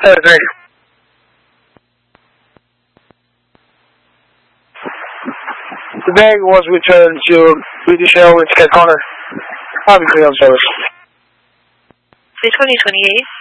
Great. The bag was returned to British Airways Cat Corner. Have a great service. The 2028